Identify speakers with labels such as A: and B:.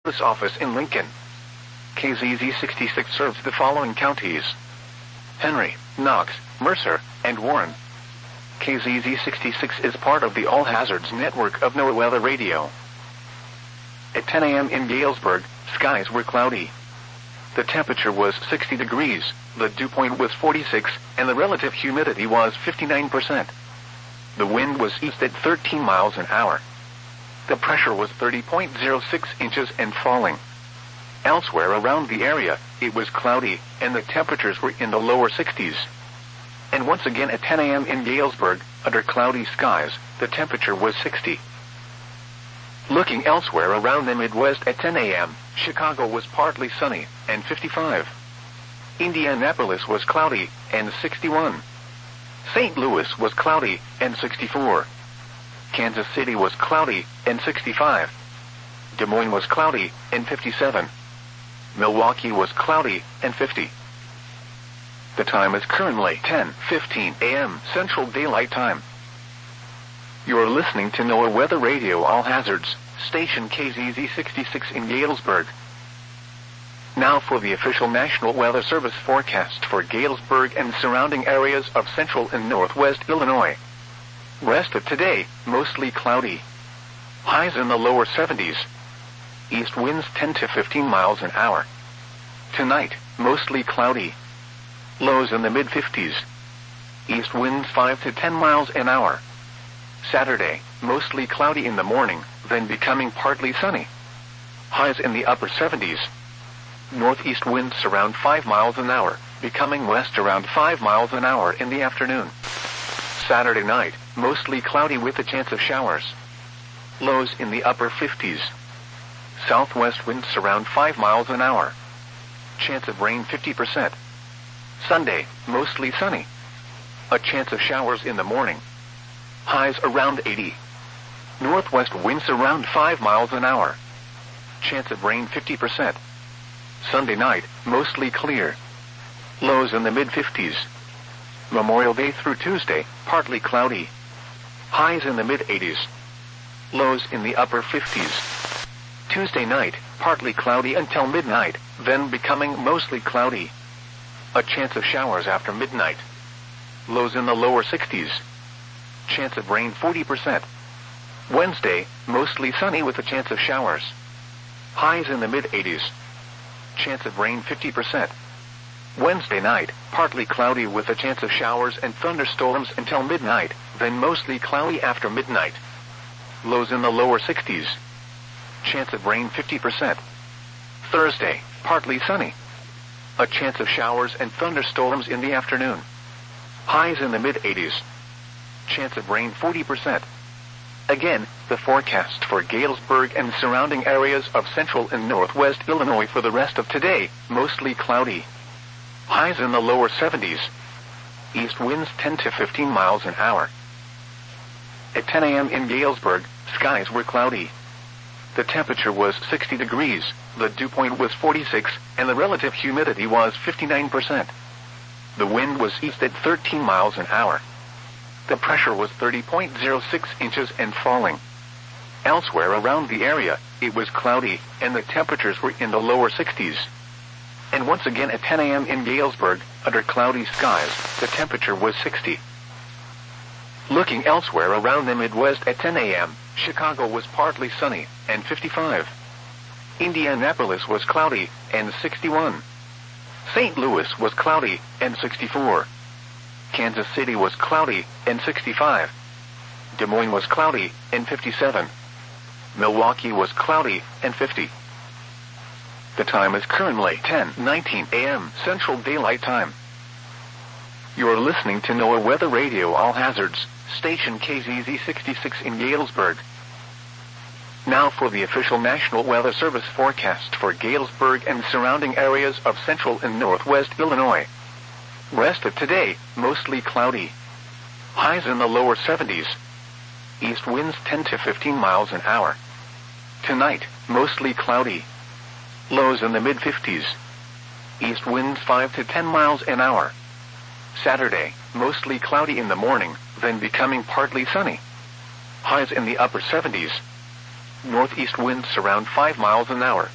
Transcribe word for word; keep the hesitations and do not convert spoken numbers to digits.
A: office in Lincoln. K Z Z sixty-six serves the following counties: Henry, Knox, Mercer, and Warren. K Z Z sixty-six is part of the All Hazards network of NOAA Weather Radio. At ten a m in Galesburg, skies were cloudy. The temperature was sixty degrees, the dew point was forty-six, and the relative humidity was fifty-nine percent. The wind was east at thirteen miles an hour. The pressure was thirty point zero six inches and falling. Elsewhere around the area, it was cloudy, and the temperatures were in the lower sixties. And once again at ten a m in Galesburg, under cloudy skies, the temperature was sixty. Looking elsewhere around the Midwest at ten a m, Chicago was partly sunny, and fifty-five. Indianapolis was cloudy, and sixty-one. Saint Louis was cloudy, and sixty-four. Kansas City was cloudy, and sixty-five. Des Moines was cloudy, and fifty-seven. Milwaukee was cloudy, and fifty. The time is currently ten fifteen a m Central Daylight Time. You are listening to NOAA Weather Radio All Hazards, station K Z Z sixty-six in Galesburg. Now for the official National Weather Service forecast for Galesburg and surrounding areas of central and northwest Illinois. Rest of today, mostly cloudy. Highs in the lower seventies. East winds ten to fifteen miles an hour. Tonight, mostly cloudy. Lows in the mid-fifties. East winds five to ten miles an hour. Saturday, mostly cloudy in the morning, then becoming partly sunny. Highs in the upper seventies. Northeast winds around five miles an hour, becoming west around five miles an hour in the afternoon. Saturday night, mostly cloudy with a chance of showers. Lows in the upper fifties. Southwest winds around five miles an hour. Chance of rain fifty percent. Sunday, mostly sunny. A chance of showers in the morning. Highs around eighty. Northwest winds around five miles an hour. Chance of rain fifty percent. Sunday night, mostly clear. Lows in the mid-fifties. Memorial Day through Tuesday, partly cloudy. Highs in the mid-eighties. Lows in the upper fifties. Tuesday night, partly cloudy until midnight, then becoming mostly cloudy. A chance of showers after midnight. Lows in the lower sixties. Chance of rain forty percent. Wednesday, mostly sunny with a chance of showers. Highs in the mid-eighties. Chance of rain fifty percent. Wednesday night, partly cloudy with a chance of showers and thunderstorms until midnight, then mostly cloudy after midnight. Lows in the lower sixties. Chance of rain fifty percent. Thursday, partly sunny. A chance of showers and thunderstorms in the afternoon. Highs in the mid-eighties. Chance of rain forty percent. Again, the forecast for Galesburg and surrounding areas of central and northwest Illinois for the rest of today, mostly cloudy. Highs in the lower seventies. East winds ten to fifteen miles an hour. At ten a m in Galesburg, skies were cloudy. The temperature was sixty degrees, the dew point was forty-six, and the relative humidity was fifty-nine percent. The wind was east at thirteen miles an hour. The pressure was thirty point zero six inches and falling. Elsewhere around the area, it was cloudy, and the temperatures were in the lower sixties. And once again at ten a m in Galesburg, under cloudy skies, the temperature was sixty. Looking elsewhere around the Midwest at ten a m, Chicago was partly sunny, and fifty-five. Indianapolis was cloudy, and sixty-one. Saint Louis was cloudy, and sixty-four. Kansas City was cloudy, and sixty-five. Des Moines was cloudy, and fifty-seven. Milwaukee was cloudy, and fifty. The time is currently ten nineteen a m Central Daylight Time. You are listening to NOAA Weather Radio All Hazards, station K Z Z sixty-six in Galesburg. Now for the official National Weather Service forecast for Galesburg and surrounding areas of central and northwest Illinois. Rest of today, mostly cloudy. Highs in the lower seventies. East winds ten to fifteen miles an hour. Tonight, mostly cloudy. Lows in the mid-fifties. East winds five to ten miles an hour. Saturday, mostly cloudy in the morning, then becoming partly sunny. Highs in the upper seventies. Northeast winds around five miles an hour.